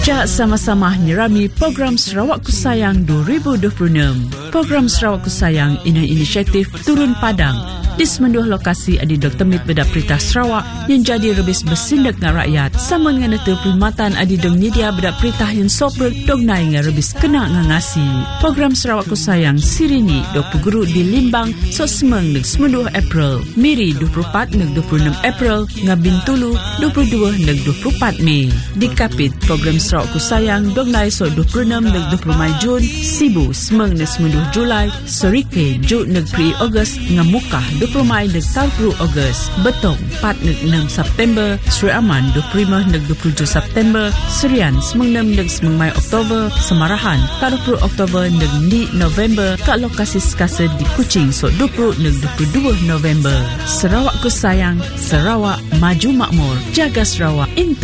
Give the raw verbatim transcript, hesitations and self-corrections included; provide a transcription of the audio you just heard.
Ja sama-sama nyerami program Sarawak Ku Sayang dua ribu dua puluh enam. Program Sarawak Ku Sayang ini inisiatif Turun Padang di semenduh lokasi adi Doktor Mit Bedak Peritah Sarawak yang jadi rebis bersindak dengan rakyat sama dengan itu perkhidmatan adi dong nyedia bedak peritah yang sobrek dong naik dengan rebis kena ngangasi. Program Sarawak Ku Sayang sirini dua puluh guru di Limbang so semeng neg semenduh April, Miri dua puluh empat neg dua puluh enam April, Ngabin Tulu dua puluh dua neg dua puluh empat Mei. Di Kapit program Sarawak Ku Sayang dong naik so dua puluh enam neg dua puluh Mei Jun, Sibu semeng neg semenduh Julai, Serike Jun neg pri Ogos ngamukah dua puluh Mei neg Talpru Ogos, Betong empat neg enam September, Sri Aman dua puluh lima neg dua puluh tujuh September, Serian semeng enam neg semeng Mei Oktober, Semarahan dua puluh Oktober neg di November, kat lokasi sekasa di Kuching so dua puluh neg dua puluh dua November. Sarawak Ku Sayang, Sarawak maju makmur, jaga Sarawak into